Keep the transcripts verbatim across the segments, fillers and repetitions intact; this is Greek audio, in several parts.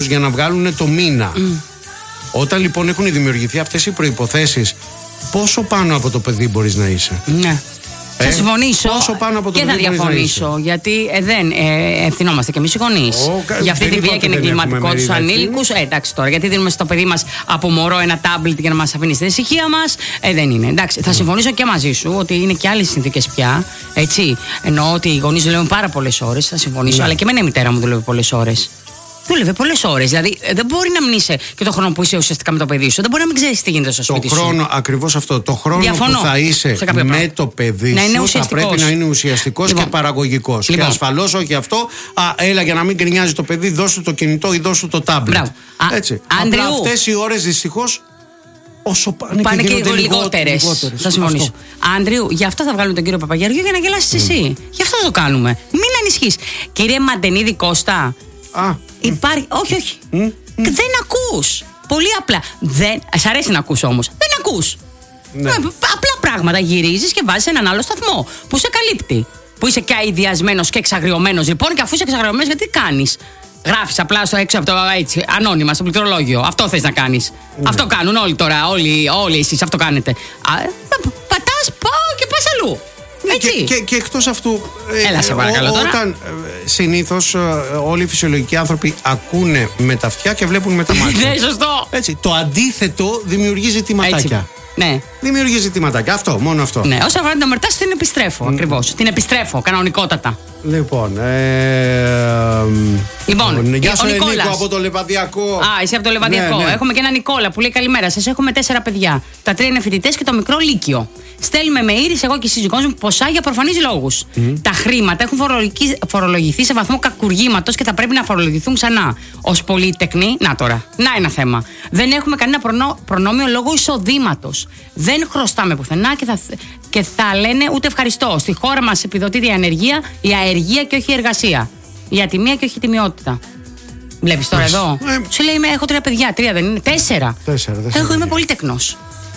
για να βγάλουν το μήνα. Mm. Όταν λοιπόν έχουν δημιουργηθεί αυτές οι προϋποθέσεις, πόσο πάνω από το παιδί μπορείς να είσαι? Ναι. Ε, θα συμφωνήσω από το και θα διαφωνήσω. Γιατί ε, δεν ε, ευθυνόμαστε κι εμείς οι γονείς για αυτή τη βία και εγκληματικό τους ανήλικους. Ε, εντάξει τώρα, γιατί δίνουμε στο παιδί μας από μωρό ένα τάμπλετ για να μας αφήνει στην ησυχία μας. Ε, δεν είναι. Εντάξει, θα συμφωνήσω και μαζί σου ότι είναι και άλλες συνθήκες πια. Έτσι. Εννοώ ότι οι γονείς δουλεύουν πάρα πολλές ώρες. Θα συμφωνήσω. Ναι. Αλλά και εμένα η μητέρα μου δουλεύει πολλές ώρες. Δούλευε πολλές ώρες. Δηλαδή δεν μπορεί να μην είσαι και το χρόνο που είσαι ουσιαστικά με το παιδί σου. Δεν μπορεί να μην ξέρεις τι γίνεται στο σπίτι σου. Το χρόνο, ακριβώς αυτό. Το χρόνο Διαφωνώ που θα είσαι με το παιδί να σου θα πρέπει να είναι ουσιαστικός λοιπόν. και παραγωγικός. Λοιπόν. Και ασφαλώς όχι αυτό. Α, έλα για να μην γκρινιάζει το παιδί, δώσ' του το κινητό ή δώσ' του το τάμπλετ. Έτσι. Απλά αυτές οι ώρες δυστυχώς. Όσο πάνε, πάνε και, και λιγότερες. Θα συμφωνήσω. Άντριου, γι' αυτό θα βγάλουμε τον κύριο Παπαγεωργίου για να γελάσεις mm. εσύ. Γι' αυτό το κάνουμε. Μην ανησυχείς. Κύριε Μαντενίδη Κώστα. Α, υπάρχει. Mm. Όχι, όχι. Mm. Mm. Δεν ακούς. Πολύ απλά. Δεν... Σ' αρέσει να ακούς όμως. Δεν ακούς. Ναι. Απλά πράγματα. Γυρίζεις και βάζεις έναν άλλο σταθμό που σε καλύπτει. Που είσαι και αηδιασμένος και εξαγριωμένος. Λοιπόν, και αφού είσαι εξαγριωμένος, γιατί κάνεις? Γράφεις απλά στο έξω από το έτσι, ανώνυμα, στο πληκτρολόγιο. Αυτό θες να κάνεις. Mm. Αυτό κάνουν όλοι τώρα. Όλοι, όλοι εσείς αυτό κάνετε. Α, πατάς, πάω και πας αλλού. Έτσι. Και, και, και εκτός αυτού, Έλα, σε παρακαλώ, τώρα. Όταν συνήθως όλοι οι φυσιολογικοί άνθρωποι ακούνε με τα αυτιά και βλέπουν με τα μάτια. Ναι, σωστό. Έτσι, το αντίθετο δημιουργεί ζητηματάκια. Ναι. Δημιουργεί ζητηματάκια. Αυτό, μόνο αυτό. Ναι, όσον αφορά την ομερτάση, την επιστρέφω. Mm. Ακριβώς. Την επιστρέφω, κανονικότατα. Λοιπόν, ε, λοιπόν γεια σου, Νίκο από το Λεβαδιακό. Α, είσαι από το Λεβαδιακό. Ναι, ναι. Έχουμε και έναν Νικόλα που λέει καλημέρα σας. Έχουμε τέσσερα παιδιά. Τα τρία είναι φοιτητές και το μικρό λύκειο. Στέλνουμε με Ήρης, εγώ και η σύζυγός μου, ποσά για προφανείς λόγους. Mm. Τα χρήματα έχουν φορολογηθεί σε βαθμό κακουργήματος και θα πρέπει να φορολογηθούν ξανά. Ως πολύτεκνοι, να τώρα, να ένα θέμα. Δεν έχουμε κανένα προνό, προνόμιο λόγω εισοδήματος. Δεν χρωστάμε πουθενά και θα, και θα λένε ούτε ευχαριστώ. Στη χώρα μας επιδοτείται η ανεργία, η αεργία και όχι η εργασία. Η ατιμία και όχι η τιμιότητα. Βλέπεις τώρα εδώ. Ε, Σου λέει, έχω τρία παιδιά, τρία δεν είναι, τέσσερα. Τέσσερα, τέσσερα. Έχω, είμαι πολύτεκνος.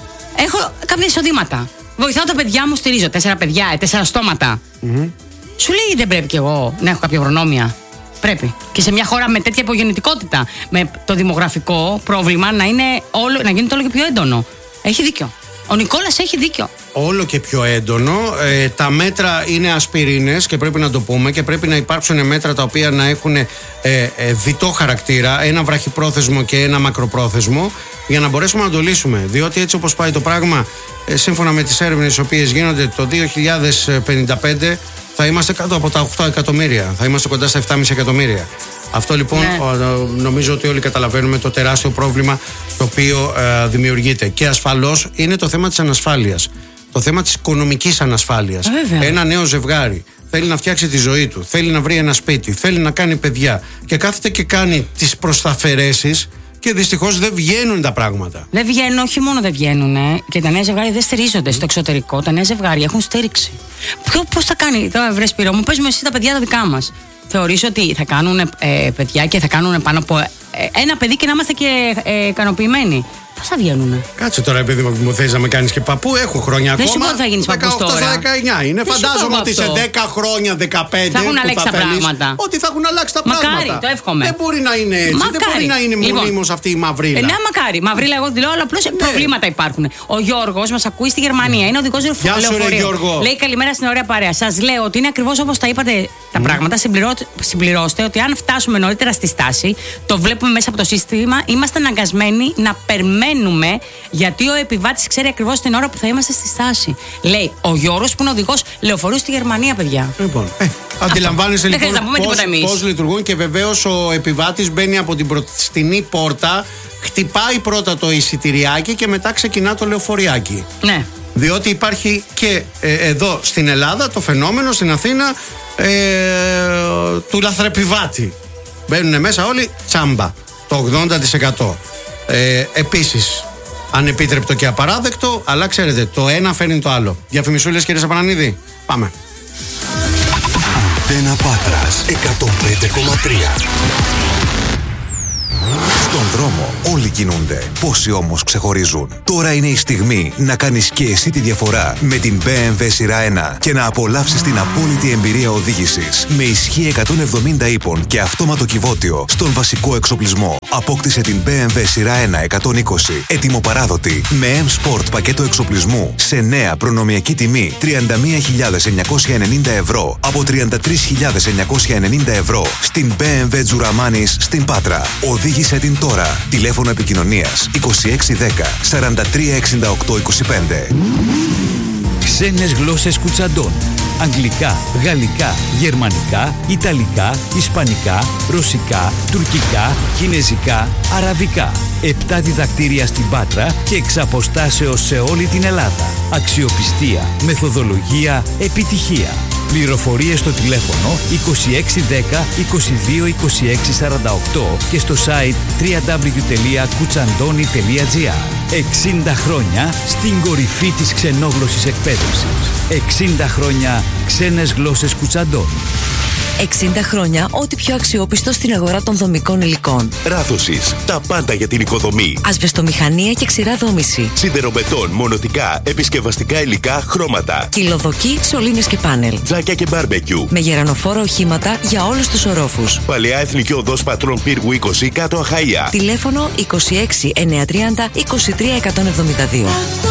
Έχω κάποια εισοδήματα. Βοηθάω τα παιδιά μου, στηρίζω. Τέσσερα παιδιά, τέσσερα στόματα. Mm-hmm. Σου λέει, δεν πρέπει κι εγώ να έχω κάποια προνόμια? Πρέπει. Και σε μια χώρα με τέτοια υπογεννητικότητα, με το δημογραφικό πρόβλημα να, είναι όλο, να γίνεται όλο και πιο έντονο. Έχει δίκιο. Ο Νικόλας έχει δίκιο. Όλο και πιο έντονο. Ε, τα μέτρα είναι ασπιρίνες και πρέπει να το πούμε, και πρέπει να υπάρξουν μέτρα τα οποία να έχουν ε, ε, διτό χαρακτήρα, ένα βραχυπρόθεσμο και ένα μακροπρόθεσμο, για να μπορέσουμε να το λύσουμε. Διότι έτσι όπως πάει το πράγμα, ε, σύμφωνα με τις έρευνες οι οποίες γίνονται, το δύο χιλιάδες πενήντα πέντε θα είμαστε κάτω από τα οκτώ εκατομμύρια. Θα είμαστε κοντά στα επτά κόμμα πέντε εκατομμύρια. Αυτό λοιπόν, ναι. νομίζω ότι όλοι καταλαβαίνουμε το τεράστιο πρόβλημα το οποίο ε, δημιουργείται. Και ασφαλώς είναι το θέμα της ανασφάλειας. Το θέμα της οικονομικής ανασφάλειας. Βέβαια. Ένα νέο ζευγάρι θέλει να φτιάξει τη ζωή του, θέλει να βρει ένα σπίτι, θέλει να κάνει παιδιά και κάθεται και κάνει τις προσταφαιρέσεις και δυστυχώς δεν βγαίνουν τα πράγματα. Δεν βγαίνουν, όχι μόνο δεν βγαίνουν. Ε, και τα νέα ζευγάρια δεν στηρίζονται στο εξωτερικό. Τα νέα ζευγάρια έχουν στήριξη. Πώς θα κάνει, τώρα βρε Σπύρο μου, πες μου εσύ τα παιδιά τα δικά μας. Θεωρείς ότι θα κάνουν ε, παιδιά και θα κάνουν πάνω από ε, ένα παιδί και να είμαστε και ε, ικανοποιημένοι? Πώς θα βγαίνουνε? Κάτσε τώρα, επειδή μου θες να με κάνεις και παππού, έχω χρόνια δεν ακόμα. Δεν σου πω ότι θα γίνεις παππούς τώρα. δεκαοκτώ δεκαεννιά είναι. Δεν φαντάζομαι ότι σε δέκα χρόνια, δεκαπέντε θα έχουν αλλάξει θα τα πράγματα. Ότι θα έχουν αλλάξει τα μακάρι, πράγματα. Το εύχομαι. Δεν μπορεί να είναι έτσι. Μακάρι. Δεν μπορεί να είναι λοιπόν, μονίμως αυτή η μαυρίλα. Ε, ναι, μακάρι. Μαυρίλα, εγώ τη λέω, αλλά απλώς ναι. προβλήματα υπάρχουν. Ο Γιώργος μας ακούει στη Γερμανία. Είναι οδηγός λεωφορείου. Λέει καλημέρα στην ωραία παρέα. Σας λέω ότι είναι ακριβώς όπως τα είπατε τα πράγματα. Συμπληρώστε ότι αν φτάσουμε νωρίτερα στη στάση, το βλέπουμε μέσα από το σύστημα, είμαστε αναγκασμένοι να περιμένουμε. Γιατί ο επιβάτης ξέρει ακριβώς την ώρα που θα είμαστε στη στάση. Λέει ο Γιώργος που είναι οδηγός λεωφορείου στη Γερμανία, παιδιά. Λοιπόν, ε, αντιλαμβάνεσαι λοιπόν πώς, πώς λειτουργούν, και βεβαίως ο επιβάτης μπαίνει από την μπροστινή πόρτα, χτυπάει πρώτα το εισιτηριάκι και μετά ξεκινά το λεωφοριάκι. Ναι. Διότι υπάρχει και ε, εδώ στην Ελλάδα το φαινόμενο, στην Αθήνα, ε, του λαθρεπιβάτη. Μπαίνουν μέσα όλοι τσάμπα, το ογδόντα τοις εκατό. Ε, επίσης, ανεπίτρεπτο και απαράδεκτο, αλλά ξέρετε, το ένα φέρνει το άλλο. Διαφημισούλες, κύριε Σαπανανίδη, πάμε. Αντένα Πάτρας εκατόν πέντε κόμμα τρία. Στον δρόμο όλοι κινούνται. Πόσοι όμως ξεχωρίζουν. Τώρα είναι η στιγμή να κάνεις και εσύ τη διαφορά με την μπι εμ ντάμπλιου σειρά ένα και να απολαύσεις την απόλυτη εμπειρία οδήγησης. Με ισχύ εκατόν εβδομήντα ύπων και αυτόματο κυβότιο στον βασικό εξοπλισμό. Απόκτησε την μπι εμ ντάμπλιου σειρά ένα εκατόν είκοσι έτοιμο παράδοτη με M-Sport πακέτο εξοπλισμού σε νέα προνομιακή τιμή τριάντα μία χιλιάδες εννιακόσια ενενήντα ευρώ από τριάντα τρεις χιλιάδες εννιακόσια ενενήντα ευρώ στην μπι εμ ντάμπλιου Τζουραμάνης στην Πάτρα. Οδήγησε την τώρα. Τηλέφωνο επικοινωνίας είκοσι έξι δέκα σαράντα τρία εξήντα οκτώ είκοσι πέντε. Ξένες γλώσσες Κουτσαντών. Αγγλικά, γαλλικά, γερμανικά, ιταλικά, ισπανικά, ρωσικά, τουρκικά, κινεζικά, αραβικά. Επτά διδακτήρια στην Πάτρα και εξ αποστάσεως σε όλη την Ελλάδα. Αξιοπιστία, μεθοδολογία, επιτυχία. Πληροφορίες στο τηλέφωνο είκοσι έξι δέκα είκοσι δύο είκοσι έξι σαράντα οκτώ και στο site double-u double-u double-u τελεία κουτσαντώνη τελεία τζι άρ. εξήντα χρόνια στην κορυφή της ξενόγλωσσης εκπαίδευσης. εξήντα χρόνια ξένες γλώσσες Κουτσαντώνη. εξήντα χρόνια ό,τι πιο αξιόπιστο στην αγορά των δομικών υλικών. Ράθωσης. Τα πάντα για την οικοδομή. Ασβεστομηχανία και ξηρά δόμηση. Σιδεροβετών, μονοτικά, επισκευαστικά υλικά, χρώματα. Κυλοδοκή, σωλήνες και πάνελ. Τζάκια και μπάρμπεκιου. Με γερανοφόρα οχήματα για όλους τους ορόφους. Παλαιά Εθνική Οδός Πατρών Πύργου είκοσι, κάτω Αχαΐα. Τηλέφωνο είκοσι έξι εννιακόσια τριάντα είκοσι τρία εκατόν εβδομήντα δύο.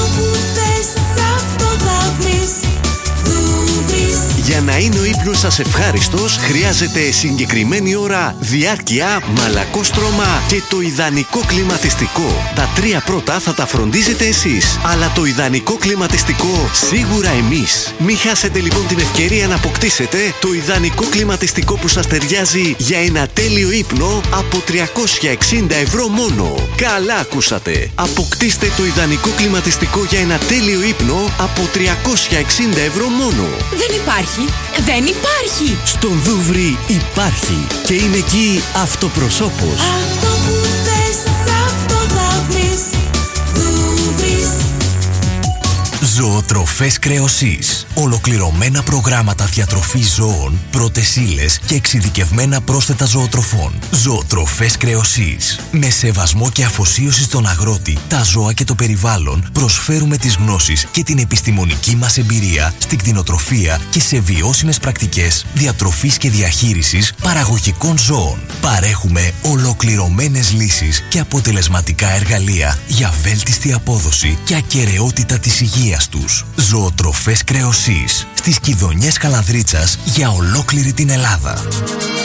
Για να είναι ο ύπνος σας ευχάριστος, χρειάζεται συγκεκριμένη ώρα, διάρκεια, μαλακόστρωμα και το ιδανικό κλιματιστικό. Τα τρία πρώτα θα τα φροντίζετε εσείς, αλλά το ιδανικό κλιματιστικό σίγουρα εμείς. Μην χάσετε λοιπόν την ευκαιρία να αποκτήσετε το ιδανικό κλιματιστικό που σας ταιριάζει για ένα τέλειο ύπνο από τριακόσια εξήντα ευρώ μόνο. Καλά ακούσατε! Αποκτήστε το ιδανικό κλιματιστικό για ένα τέλειο ύπνο από τριακόσια εξήντα ευρώ μόνο. Δεν υπάρχει! Δεν υπάρχει! Στον Δούβρι υπάρχει και είναι εκεί αυτοπροσώπος. Αυτό που θες, αυτό θα βρεις. Δούβρις. Ζωοτροφές Κρεοσής. Ολοκληρωμένα προγράμματα διατροφής ζώων, πρώτες ύλες και εξειδικευμένα πρόσθετα ζωοτροφών. Ζωοτροφές Κρεοσής. Με σεβασμό και αφοσίωση στον αγρότη, τα ζώα και το περιβάλλον, προσφέρουμε τις γνώσεις και την επιστημονική μας εμπειρία στην κτηνοτροφία και σε βιώσιμες πρακτικές διατροφής και διαχείρισης παραγωγικών ζώων. Παρέχουμε ολοκληρωμένες λύσεις και αποτελεσματικά εργαλεία για βέλτιστη απόδοση και ακεραιότητα της υγείας τους. Ζωοτροφές Κρεοσής. Στις Κιδωνιές Καλανδρίτσας για ολόκληρη την Ελλάδα.